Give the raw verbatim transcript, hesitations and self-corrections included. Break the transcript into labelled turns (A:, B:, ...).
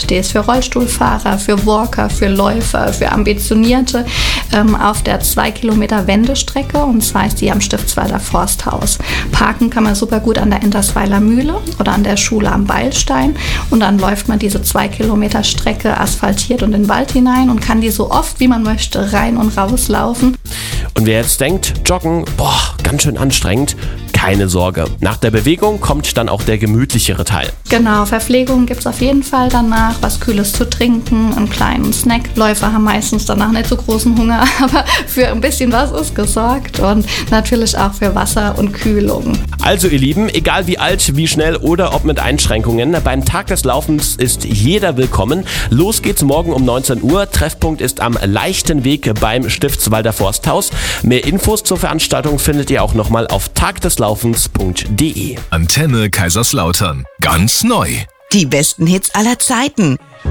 A: steht für Rollstuhlfahrer, für Walker, für Läufer, für Ambitionierte ähm, auf der zwei Kilometer Wendestrecke, und zwar ist die am Stiftswalder Forsthaus. Parken kann man super gut an der Entersweiler Mühle oder an der Schule am Beilstein, und dann läuft man diese zwei Kilometer Strecke asphaltiert und in den Wald hinein und kann die so oft wie man möchte rein und raus laufen.
B: Und wer jetzt denkt, Joggen, boah, ganz schön anstrengend, keine Sorge. Nach der Bewegung kommt dann auch der gemütlichere Teil.
A: Genau, Verpflegung gibt es auf jeden Fall danach, was Kühles zu trinken, einen kleinen Snack. Läufer haben meistens danach nicht so großen Hunger, aber für ein bisschen was ist gesorgt, und natürlich auch für Wasser und Kühlung.
B: Also ihr Lieben, egal wie alt, wie schnell oder ob mit Einschränkungen, beim Tag des Laufens ist jeder willkommen. Los geht's morgen um neunzehn Uhr. Treffpunkt ist am Leichten Weg beim Stiftswalder Forsthaus. Mehr Infos zur Veranstaltung findet ihr auch nochmal auf tagdeslaufens punkt de.
C: Antenne Kaiserslautern. Ganz neu.
D: Die besten Hits aller Zeiten.